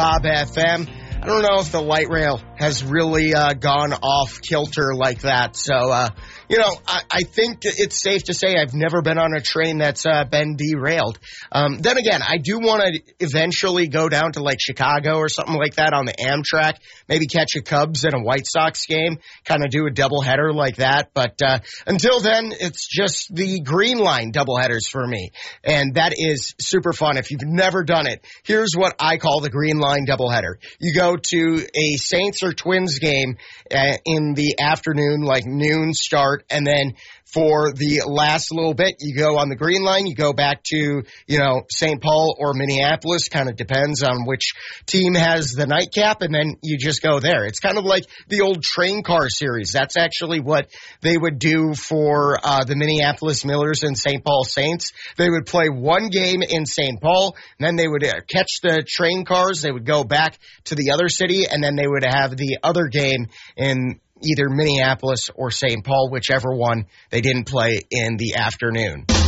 Bob FM. I don't know if the light rail has really gone off kilter like that. So, I think it's safe to say I've never been on a train that's been derailed. Then again, I do want to eventually go down to like Chicago or something like that on the Amtrak, maybe catch a Cubs and a White Sox game, kind of do a doubleheader like that. But until then, it's just the Green Line doubleheaders for me. And that is super fun. If you've never done it, here's what I call the Green Line doubleheader. You go to a Saints or Twins game in the afternoon, like noon start, and then for the last little bit, you go on the Green Line, you go back to, St. Paul or Minneapolis, kind of depends on which team has the nightcap, and then you just go there. It's kind of like the old train car series. That's actually what they would do for the Minneapolis Millers and St. Paul Saints. They would play one game in St. Paul, and then they would catch the train cars, they would go back to the other city, and then they would have the other game in either Minneapolis or St. Paul, whichever one they didn't play in the afternoon.